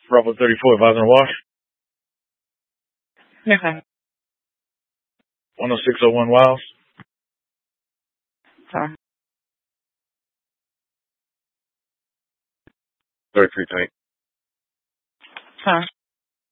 Bravo 34, advising a wash. Okay. 10601 Wiles. Sorry. 33 tight. Sorry.